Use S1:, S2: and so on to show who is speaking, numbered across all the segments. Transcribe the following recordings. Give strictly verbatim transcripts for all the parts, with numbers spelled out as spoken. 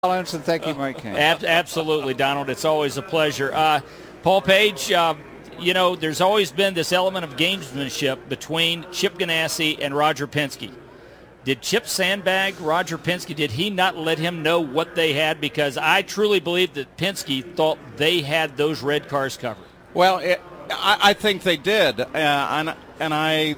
S1: And thank you, Mike Kane.
S2: Ab- absolutely, Donald. It's always a pleasure. Uh, Paul Page, uh, you know, there's always been this element of gamesmanship between Chip Ganassi and Roger Penske. Did Chip sandbag Roger Penske? Did he not let him know what they had? Because I truly believe that Penske thought they had those red cars covered.
S3: Well, it, I, I think they did, uh, and, and I,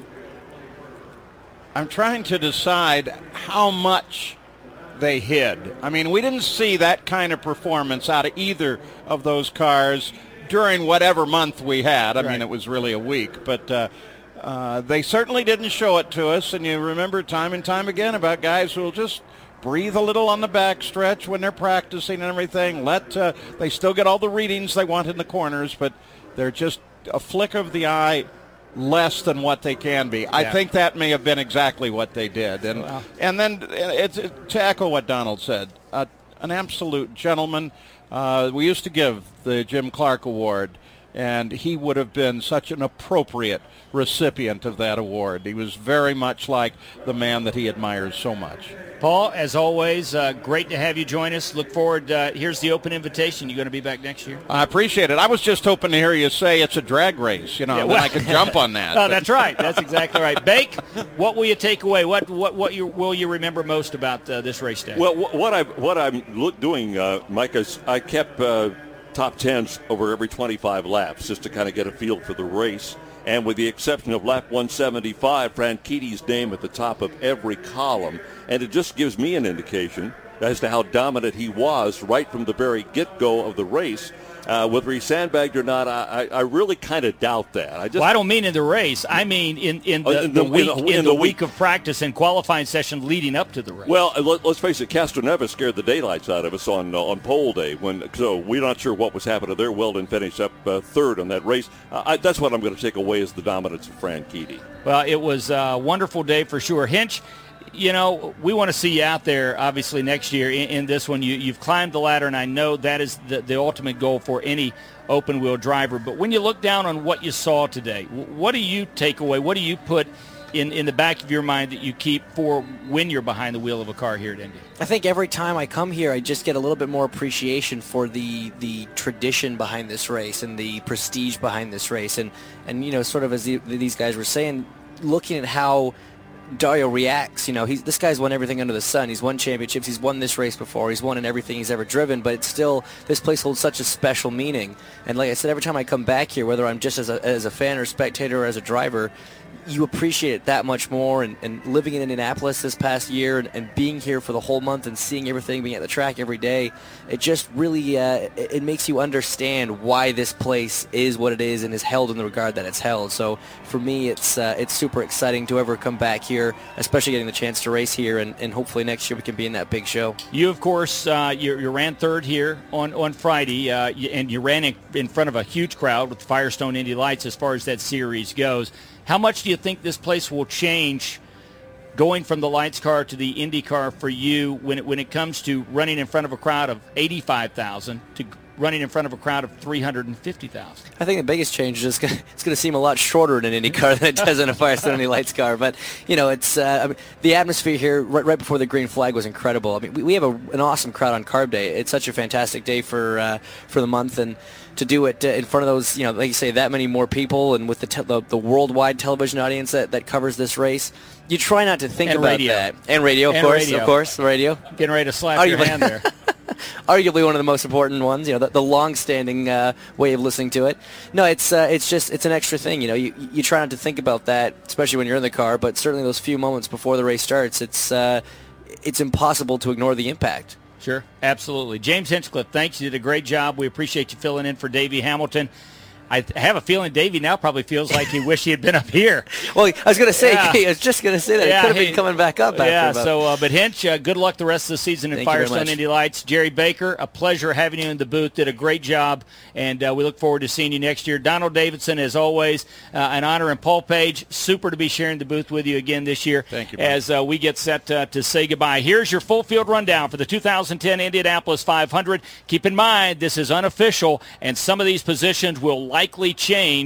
S3: I'm trying to decide how much they hid. I mean, we didn't see that kind of performance out of either of those cars during whatever month we had. I
S2: Right.
S3: mean, it was really a week, but uh, uh, they certainly didn't show it to us. And you remember time and time again about guys who will just breathe a little on the back stretch when they're practicing and everything. Let uh, they still get all the readings they want in the corners, but they're just a flick of the eye less than what they can be. I
S2: Yeah.
S3: think that may have been exactly what they did. And
S2: Wow.
S3: and then it's, it, to echo what Donald said, uh, an absolute gentleman. Uh, we used to give the Jim Clark Award, and he would have been such an appropriate recipient of that award. He was very much like the man that he admires so much.
S2: Paul, as always, uh, great to have you join us. Look forward. Uh, here's the open invitation. You going to be back next year?
S3: I appreciate it. I was just hoping to hear you say it's a drag race, you know,
S2: Yeah,
S3: and
S2: well-
S3: then I could jump on that.
S2: Oh, that's right. That's exactly right. Bake, what will you take away? What what what you, will you remember most about uh, this race day?
S4: Well, wh- what I what I'm look, doing, uh, Mike, is I kept uh, top tens over every twenty-five laps just to kind of get a feel for the race. And with the exception of lap one seventy-five, Frankitti's name at the top of every column, and it just gives me an indication as to how dominant he was right from the very get-go of the race. Uh, whether he sandbagged or not, I, I, I really kind of doubt that. I just
S2: well, I don't mean in the race. I mean in, in, the,
S4: Oh, in the-
S2: the week,
S4: in
S2: in
S4: the-
S2: the,
S4: in the
S2: week
S4: week.
S2: of practice and qualifying session leading up to the race.
S4: Well, let, let's face it, Castroneves scared the daylights out of us on uh, on pole day. When so we're not sure what was happening there. Weldon finished up uh, third on that race. Uh, I, that's what I'm going to take away is the dominance of Franchitti.
S2: Well, it was a wonderful day for sure. Hinch, you know, we want to see you out there, obviously, next year in, in this one. You, you've climbed the ladder, and I know that is the, the ultimate goal for any open-wheel driver. But when you look down on what you saw today, what do you take away? What do you put in, in the back of your mind that you keep for when you're behind the wheel of a car here at Indy?
S5: I think every time I come here, I just get a little bit more appreciation for the the tradition behind this race and the prestige behind this race. And, and you know, sort of as the, these guys were saying, looking at how Dario reacts, you know, he's this guy's won everything under the sun. He's won championships. He's won this race before. He's won in everything he's ever driven. But it's still, this place holds such a special meaning. And like I said, every time I come back here, whether I'm just as a, as a fan or spectator or as a driver, you appreciate it that much more. And, and living in Indianapolis this past year and, and being here for the whole month and seeing everything, being at the track every day, it just really uh, it, it makes you understand why this place is what it is and is held in the regard that it's held. So for me, it's uh, it's super exciting to ever come back here, especially getting the chance to race here, and, and hopefully next year we can be in that big show.
S2: You, of course, uh, you, you ran third here on, on Friday, uh, you, and you ran in, in front of a huge crowd with Firestone Indy Lights as far as that series goes. How much do you think this place will change going from the Lights car to the Indy car for you when it, when it comes to running in front of a crowd of eighty-five thousand to running in front of a crowd of three hundred fifty thousand?
S5: I think the biggest change is just gonna, it's going to seem a lot shorter in an Indy car than it does in a Firestone Indy Lights car. But, you know, it's uh, I mean, the atmosphere here right, right before the green flag was incredible. I mean, we, we have a, an awesome crowd on Carb Day. It's such a fantastic day for uh, for the month, and to do it uh, in front of those, you know, like you say, that many more people, and with the te- the, the worldwide television audience that, that covers this race, you try not to think
S2: And
S5: about
S2: radio.
S5: that. And radio, of
S2: And
S5: course,
S2: radio.
S5: of course, radio.
S2: Getting ready to slap
S5: Are
S2: your
S5: you-
S2: hand there.
S5: Arguably one of the most important ones, you know, the, the long-standing uh, way of listening to it. No, it's uh, it's just it's an extra thing, you know. You you try not to think about that, especially when you're in the car. But certainly those few moments before the race starts, it's uh, it's impossible to ignore the impact.
S2: Sure, absolutely. James Hinchcliffe, thanks. You did a great job. We appreciate you filling in for Davey Hamilton. I th- have a feeling Davey now probably feels like he wished he had been up here.
S5: Well, I was going to say,
S2: Yeah.
S5: I was just going to say that.
S2: Yeah,
S5: it could have
S2: he-
S5: been coming back up after
S2: Yeah,
S5: about.
S2: so, uh, but Hinch, uh, good luck the rest of the season in
S5: Thank you very
S2: Firestone
S5: much.
S2: Indy Lights. Jerry Baker, a pleasure having you in the booth. Did a great job, and uh, we look forward to seeing you next year. Donald Davidson, as always, uh, an honor. And Paul Page, super to be sharing the booth with you again this year.
S3: Thank you, Mike.
S2: As uh, we get set uh, to say goodbye. Here's your full field rundown for the two thousand ten Indianapolis five hundred. Keep in mind, this is unofficial, and some of these positions will likely change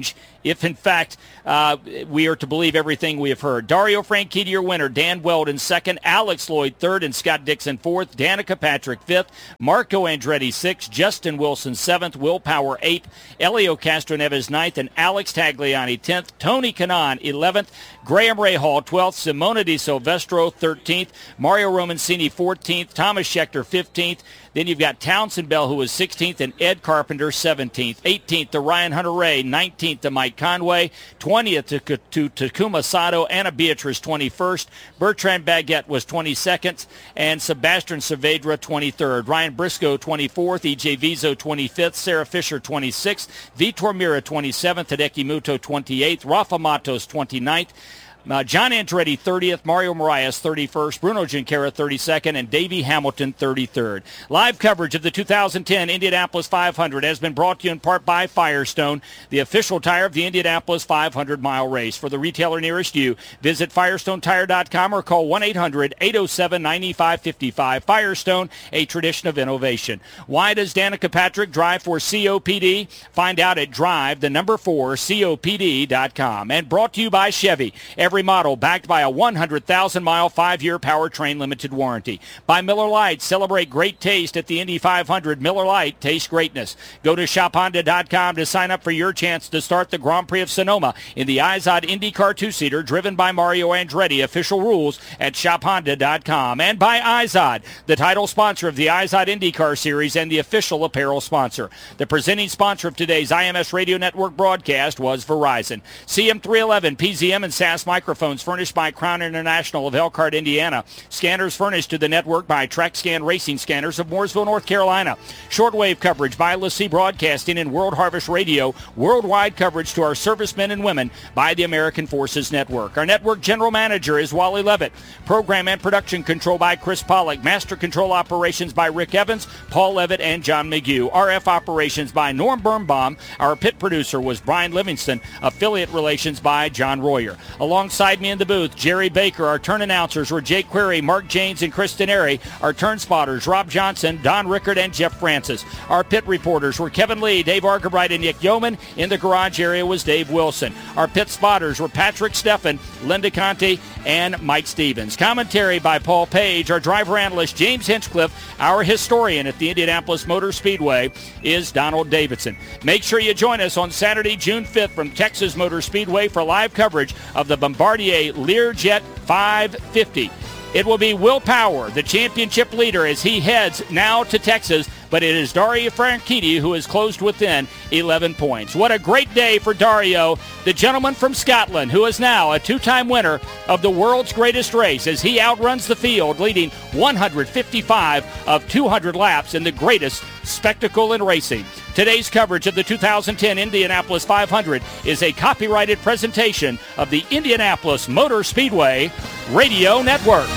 S2: if in fact uh, we are to believe everything we have heard. Dario Franchitti, your winner. Dan Weldon second. Alex Lloyd third, and Scott Dixon fourth. Danica Patrick fifth. Marco Andretti sixth. Justin Wilson seventh. Will Power eighth. Elio Castroneves ninth, and Alex Tagliani tenth. Tony Kanaan eleventh. Graham Rahal twelfth. Simona Di Silvestro thirteenth. Mario Romancini fourteenth. Thomas Schechter fifteenth. Then you've got Townsend Bell, who was sixteenth, and Ed Carpenter seventeenth. eighteenth to Ryan Hunter-Reay. nineteenth to Mike Conway. twentieth to, to Takuma Sato. Anna Beatrice twenty-first. Bertrand Baguette was twenty-second. And Sebastian Saavedra twenty-third. Ryan Briscoe twenty-fourth. E J Vizo twenty-fifth. Sarah Fisher twenty-sixth. Vitor Mira twenty-seventh. Hideki Muto twenty-eighth. Rafa Matos twenty-ninth. Uh, John Andretti thirtieth, Mario Moraes thirty-first, Bruno Junqueira thirty-second, and Davey Hamilton thirty-third. Live coverage of the two thousand ten Indianapolis five hundred has been brought to you in part by Firestone, the official tire of the Indianapolis five hundred mile race. For the retailer nearest you, visit firestone tire dot com or call one eight hundred eight oh seven nine five five five. Firestone, a tradition of innovation. Why does Danica Patrick drive for C O P D? Find out at drive, the number four, C O P D dot com. And brought to you by Chevy. Every model backed by a one hundred thousand mile five-year powertrain limited warranty. By Miller Lite, celebrate great taste at the Indy five hundred. Miller Lite, taste greatness. Go to shop honda dot com to sign up for your chance to start the Grand Prix of Sonoma in the Izod IndyCar two-seater driven by Mario Andretti. Official rules at shop honda dot com. And by Izod, the title sponsor of the Izod IndyCar Series and the official apparel sponsor. The presenting sponsor of today's I M S Radio Network broadcast was Verizon. C M three eleven, P Z M, and S A S microphones furnished by Crown International of Elkhart, Indiana. Scanners furnished to the network by TrackScan Racing Scanners of Mooresville, North Carolina. Shortwave coverage by LaCie Broadcasting and World Harvest Radio. Worldwide coverage to our servicemen and women by the American Forces Network. Our network general manager is Wally Levitt. Program and production control by Chris Pollock. Master control operations by Rick Evans, Paul Levitt, and John McGew. R F operations by Norm Birnbaum. Our pit producer was Brian Livingston. Affiliate relations by John Royer. Alongside me in the booth, Jerry Baker. Our turn announcers were Jake Query, Mark Janes, and Chris Denary. Our turn spotters, Rob Johnson, Don Rickard, and Jeff Francis. Our pit reporters were Kevin Lee, Dave Argabright, and Nick Yeoman. In the garage area was Dave Wilson. Our pit spotters were Patrick Steffen, Linda Conte, and Mike Stevens. Commentary by Paul Page. Our driver analyst, James Hinchcliffe. Our historian at the Indianapolis Motor Speedway is Donald Davidson. Make sure you join us on Saturday, June fifth from Texas Motor Speedway for live coverage of the Bombardier Learjet five fifty. It will be Will Power, the championship leader, as he heads now to Texas, but it is Dario Franchitti who is closed within eleven points. What a great day for Dario, the gentleman from Scotland, who is now a two-time winner of the world's greatest race, as he outruns the field, leading one hundred fifty-five of two hundred laps in the greatest spectacle in racing. Today's coverage of the two thousand ten Indianapolis five hundred is a copyrighted presentation of the Indianapolis Motor Speedway Radio Network.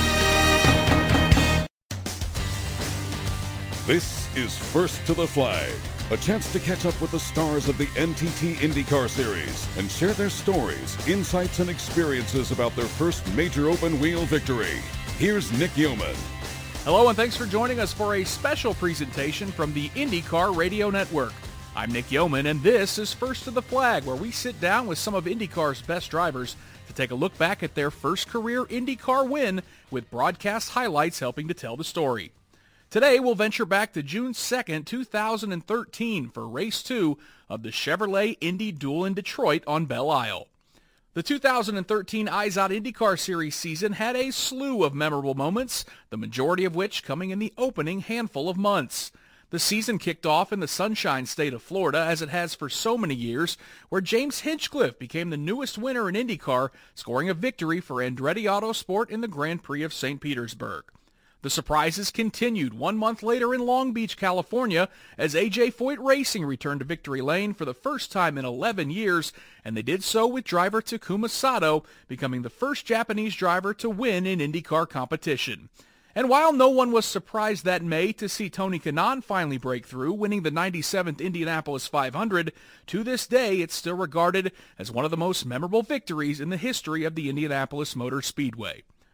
S1: This is First to the Flag, a chance to catch up with the stars of the N T T IndyCar Series and share their stories, insights, and experiences about their first major open-wheel victory. Here's Nick Yeoman.
S6: Hello, and thanks for joining us for a special presentation from the IndyCar Radio Network. I'm Nick Yeoman, and this is First to the Flag, where we sit down with some of IndyCar's best drivers to take a look back at their first career IndyCar win, with broadcast highlights helping to tell the story. Today, we'll venture back to June second, two thousand thirteen for Race two of the Chevrolet Indy Duel in Detroit on Belle Isle. The two thousand thirteen Izod IndyCar Series season had a slew of memorable moments, the majority of which coming in the opening handful of months. The season kicked off in the Sunshine State of Florida, as it has for so many years, where James Hinchcliffe became the newest winner in IndyCar, scoring a victory for Andretti Autosport in the Grand Prix of Saint Petersburg. The surprises continued one month later in Long Beach, California, as A J Foyt Racing returned to victory lane for the first time in eleven years, and they did so with driver Takuma Sato becoming the first Japanese driver to win in IndyCar competition. And while no one was surprised that May to see Tony Kanaan finally break through, winning the ninety-seventh Indianapolis five hundred, to this day it's still regarded as one of the most memorable victories in the history of the Indianapolis Motor Speedway.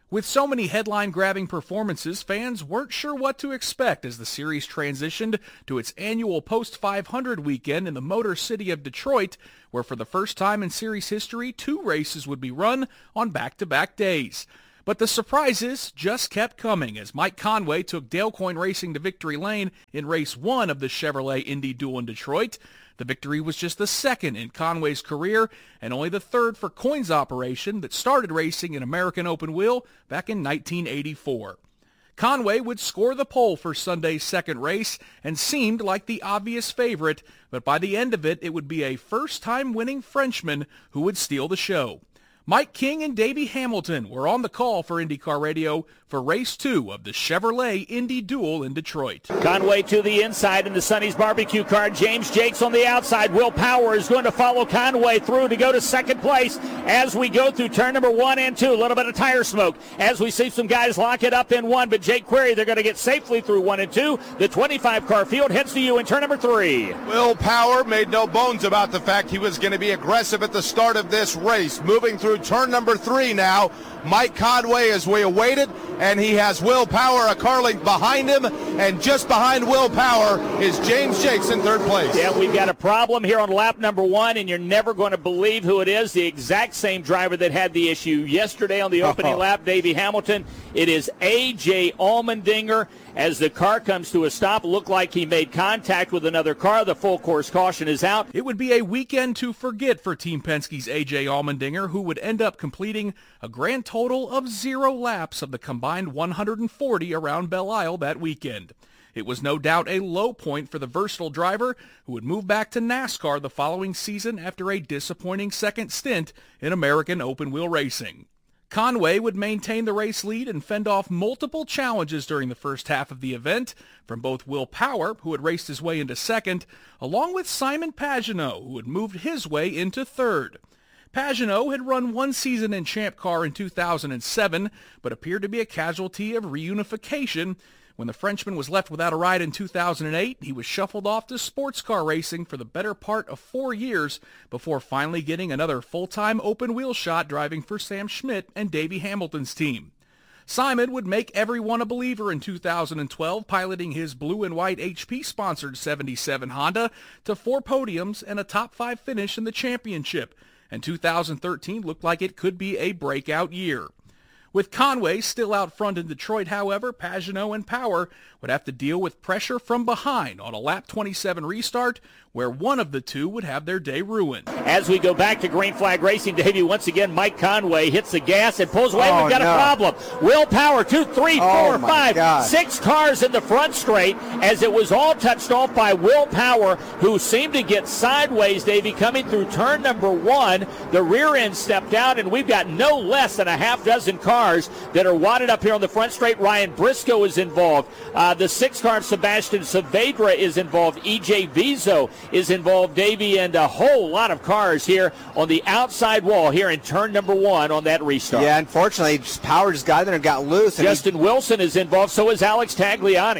S6: With so many headline-grabbing performances, fans weren't sure what to expect as the series transitioned to its annual Post five hundred weekend in the Motor City of Detroit, where for the first time in series history, two races would be run on back-to-back days. But the surprises just kept coming as Mike Conway took Dale Coyne Racing to victory lane in race one of the Chevrolet Indy Duel in Detroit. The victory was just the second in Conway's career and only the third for Coyne's operation that started racing in American Open Wheel back in nineteen eighty-four. Conway would score the pole for Sunday's second race and seemed like the obvious favorite, but by the end of it, it would be a first-time winning Frenchman who would steal the show. Mike King and Davey Hamilton were on the call for IndyCar Radio for race two of the Chevrolet Indy Duel in Detroit.
S2: Conway to the inside in the Sonny's barbecue car. James Jakes on the outside. Will Power is going to follow Conway through to go to second place as we go through turn number one and two. A little bit of tire smoke as we see some guys lock it up in one, but Jake Query, they're going to get safely through one and two. The twenty-five car field heads to you in turn number three.
S7: Will Power made no bones about the fact he was going to be aggressive at the start of this race. Moving through turn number three now. Mike Conway as we awaited, and he has Will Power a car length behind him, and just behind Will Power is James Jakes in third place.
S2: Yeah, we've got a problem here on lap number one, and you're never going to believe who it is. The exact same driver that had the issue yesterday on the opening oh. lap, Davey Hamilton. It is A J Allmendinger. As the car comes to a stop, looked like he made contact with another car. The full course caution is out.
S6: It would be a weekend to forget for Team Penske's A J Allmendinger, who would end up completing a grand total of zero laps of the combined one hundred forty around Belle Isle that weekend. It was no doubt a low point for the versatile driver, who would move back to NASCAR the following season after a disappointing second stint in American open wheel racing. Conway would maintain the race lead and fend off multiple challenges during the first half of the event from both Will Power, who had raced his way into second, along with Simon Pagenaud, who had moved his way into third. Pagenaud had run one season in Champ Car in two thousand seven, but appeared to be a casualty of reunification. When the Frenchman was left without a ride in two thousand eight, he was shuffled off to sports car racing for the better part of four years before finally getting another full-time open-wheel shot driving for Sam Schmidt and Davey Hamilton's team. Simon would make everyone a believer in two thousand twelve, piloting his blue and white H P-sponsored seventy-seven Honda to four podiums and a top five finish in the championship, and two thousand thirteen looked like it could be a breakout year. With Conway still out front in Detroit, however, Pagenaud and Power would have to deal with pressure from behind on a lap twenty-seven restart, where one of the two would have their day ruined.
S2: As we go back to Green Flag Racing, Davey, once again, Mike Conway hits the gas and pulls away.
S8: Oh,
S2: We've got
S8: no.
S2: a problem. Will Power, two, three,
S8: Oh,
S2: four,
S8: my
S2: five,
S8: God.
S2: six cars in the front straight as it was all touched off by Will Power, who seemed to get sideways, Davey, coming through turn number one. The rear end stepped out, and we've got no less than a half dozen cars that are wadded up here on the front straight. Ryan Briscoe is involved. Uh, the six car of Sebastian Saavedra is involved. E J Vizo is involved, Davey, and a whole lot of cars here on the outside wall here in turn number one on that restart.
S8: Yeah, unfortunately, just Power just got in there and got loose. And
S2: Justin
S8: he...
S2: Wilson is involved, so is Alex Tagliani.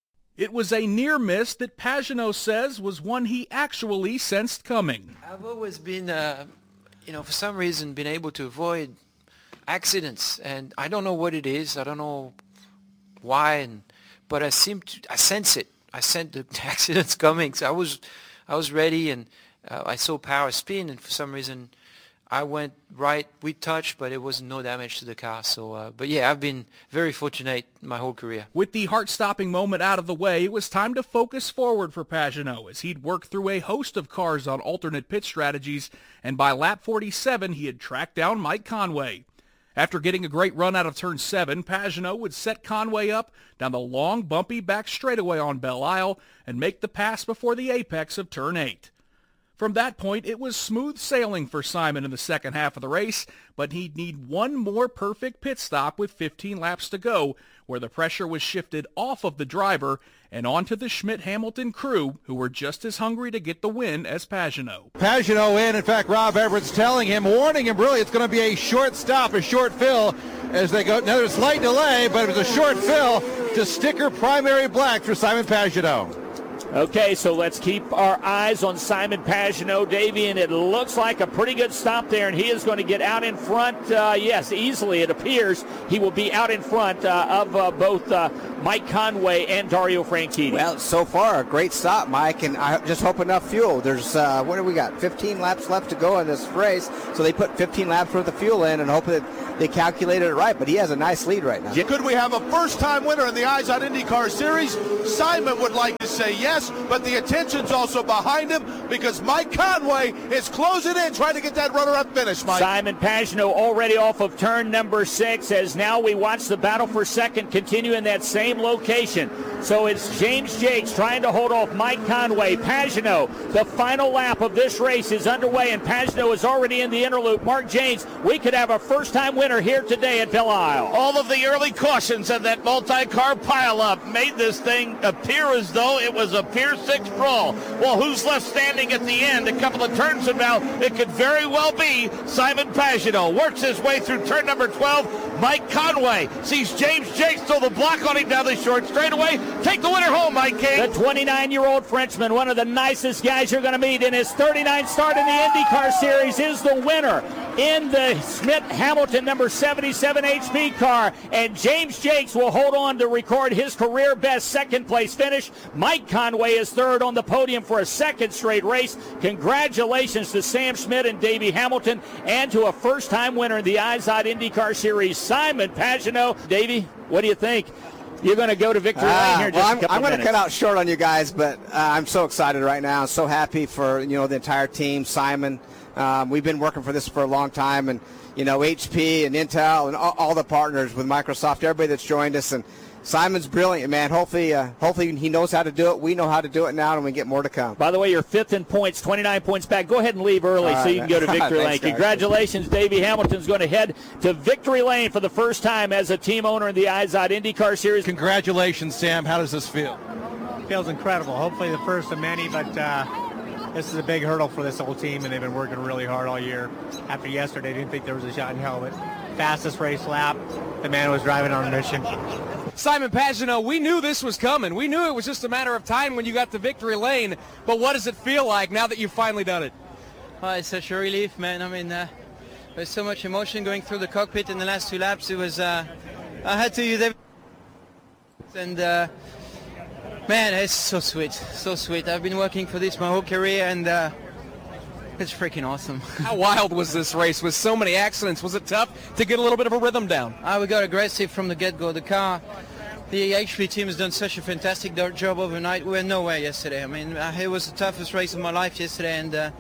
S6: It was a near miss that Pagenaud says was one he actually sensed coming.
S9: I've always been, uh, you know, for some reason, been able to avoid accidents, and I don't know what it is. I don't know why, and but I seem to, I sense it. I sense the accidents coming. So I was, I was ready, and uh, I saw Power spin, and for some reason, I went right. We touched, but it was no damage to the car. So, uh, but yeah, I've been very fortunate my whole career.
S6: With the heart-stopping moment out of the way, it was time to focus forward for Pagenaud as he'd worked through a host of cars on alternate pit strategies, and by lap forty-seven, he had tracked down Mike Conway. After getting a great run out of turn seven, Pagenaud would set Conway up down the long, bumpy back straightaway on Belle Isle and make the pass before the apex of turn eight. From that point, it was smooth sailing for Simon in the second half of the race, but he'd need one more perfect pit stop with fifteen laps to go, where the pressure was shifted off of the driver and onto the Schmidt-Hamilton crew, who were just as hungry to get the win as Pagenaud.
S10: Pagenaud in. In fact, Rob Everett's telling him, warning him, really, it's going to be a short stop, a short fill as they go. Now, there's slight delay, but it was a short fill to sticker primary black for Simon Pagenaud.
S2: Okay, so let's keep our eyes on Simon Pagenaud, Davey, and it looks like a pretty good stop there, and he is going to get out in front. Uh, yes, easily it appears he will be out in front uh, of uh, both uh, Mike Conway and Dario Franchitti.
S8: Well, so far, a great stop, Mike, and I just hope enough fuel. There's, uh, what do we got, fifteen laps left to go in this race, so they put fifteen laps worth of fuel in and hope that they calculated it right, but he has a nice lead right now.
S7: Could we have a first-time winner in the Eyes on IndyCar Series? Simon would like to say yes, but the attention's also behind him because Mike Conway is closing in, trying to get that runner-up finish, Mike.
S2: Simon Pagenaud already off of turn number six, as now we watch the battle for second continue in that same location. So it's James Jakes trying to hold off Mike Conway. Pagenaud, the final lap of this race is underway, and Pagenaud is already in the inner loop. Mark James, we could have a first-time winner here today at Belle Isle.
S11: All of the early cautions and that multi-car pileup made this thing appear as though it was a Pier six brawl. Well, who's left standing at the end? A couple of turns from now, it could very well be Simon Pagenaud. Works his way through turn number twelve. Mike Conway sees James Jakes throw the block on him down the short straightaway. Take the winner home, Mike King.
S2: The twenty-nine-year-old Frenchman, one of the nicest guys you're going to meet in his thirty-ninth start in the IndyCar Series, is the winner in the Smith-Hamilton number seventy-seven H P car, and James Jakes will hold on to record his career best second-place finish. Mike Conway is third on the podium for a second straight race. Congratulations to Sam Schmidt and Davey Hamilton, and to a first-time winner in the Izod IndyCar Series, Simon Pagenaud. Davey, what do you think? You're going to go to victory
S8: uh,
S2: lane here in
S8: well,
S2: just
S8: I'm,
S2: a couple
S8: I'm going
S2: minutes.
S8: to cut out short on you guys, but uh, I'm so excited right now. So happy for, you know, the entire team, Simon. Um, we've been working for this for a long time, and, you know, H P and Intel and all, all the partners with Microsoft, everybody that's joined us. And Simon's brilliant, man. Hopefully, uh, hopefully he knows how to do it. We know how to do it now, and we get more to come.
S2: By the way, you're fifth in points, twenty-nine points back. Go ahead and leave early
S8: All
S2: so
S8: right,
S2: you can go to victory
S8: Thanks,
S2: lane.
S8: guys.
S2: Congratulations, Davey Hamilton's going to head to victory lane for the first time as a team owner in the Izod IndyCar Series.
S10: Congratulations, Sam. How does this feel?
S12: Feels incredible. Hopefully the first of many, but uh, this is a big hurdle for this whole team, and they've been working really hard all year. After yesterday, didn't think there was a shot in hell, but fastest race lap, the man was driving on a mission.
S13: Simon Pagenaud, we knew this was coming. We knew it was just a matter of time when you got to victory lane, but what does it feel like now that you've finally done it?
S14: Well, it's such a relief, man. I mean, uh, there's so much emotion going through the cockpit in the last two laps. It was, uh, I had to use everything. And, uh, man, it's so sweet, so sweet. I've been working for this my whole career, and uh, it's freaking awesome.
S13: How wild was this race with so many accidents? Was it tough to get a little bit of a rhythm down?
S14: Uh, we got aggressive from the get-go. The car, the H P team has done such a fantastic job overnight. We were nowhere yesterday. I mean, uh, it was the toughest race of my life yesterday, and uh,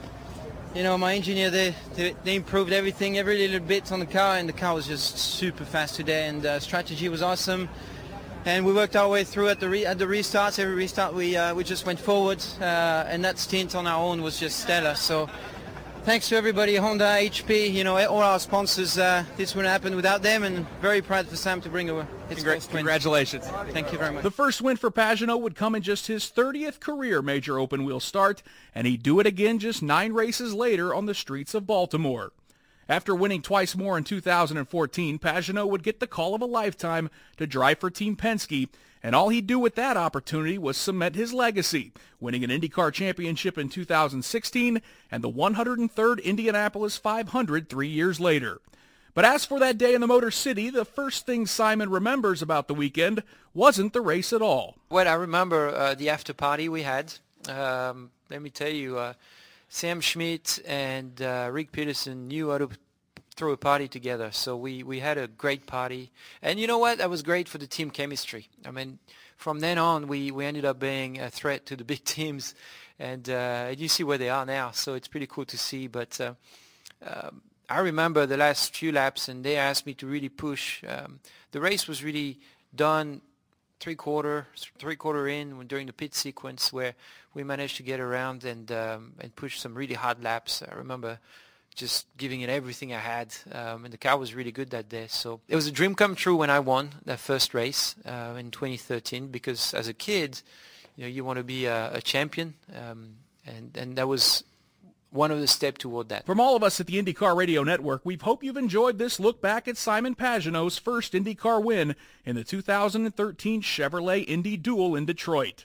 S14: you know, my engineer, they, they they improved everything, every little bit on the car, and the car was just super fast today, and uh, strategy was awesome. And we worked our way through at the re at the restarts. Every restart, we uh, we just went forward, uh, and that stint on our own was just stellar. So, thanks to everybody, Honda, H P, you know, all our sponsors. Uh, this wouldn't happen without them, and very proud for Sam to bring a his
S13: Congra
S14: first win.
S13: Congratulations!
S14: Thank you very much.
S6: The first win for Pagenaud would come in just his thirtieth career major open wheel start, and he'd do it again just nine races later on the streets of Baltimore. After winning twice more in two thousand fourteen, Pagenaud would get the call of a lifetime to drive for Team Penske, and all he'd do with that opportunity was cement his legacy, winning an IndyCar championship in two thousand sixteen and the one hundred third Indianapolis five hundred three years later. But as for that day in the Motor City, the first thing Simon remembers about the weekend wasn't the race at all.
S9: Well, I remember uh, the after party we had. Um, let me tell you, uh, Sam Schmidt and uh, Rick Peterson knew how to throw a party together. So we, we had a great party. And you know what? That was great for the team chemistry. I mean, from then on, we, we ended up being a threat to the big teams. And uh, you see where they are now. So it's pretty cool to see. But uh, um, I remember the last few laps, and they asked me to really push. Um, the race was really done three quarter, three quarter in during the pit sequence, where we managed to get around and um, and push some really hard laps. I remember just giving it everything I had, um, and the car was really good that day. So it was a dream come true when I won that first race uh, in twenty thirteen, because as a kid, you know, you want to be a, a champion, um, and and that was one of the steps toward that.
S6: From all of us at the IndyCar Radio Network, we hope you've enjoyed this look back at Simon Pagenaud's first IndyCar win in the two thousand thirteen Chevrolet Indy Duel in Detroit.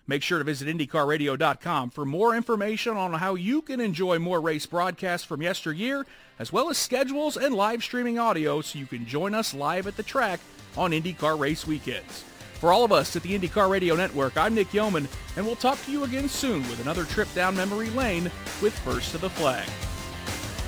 S6: Make sure to visit IndyCar Radio dot com for more information on how you can enjoy more race broadcasts from yesteryear, as well as schedules and live streaming audio so you can join us live at the track on IndyCar race weekends. For all of us at the IndyCar Radio Network, I'm Nick Yeoman, and we'll talk to you again soon with another trip down memory lane with First to the Flag.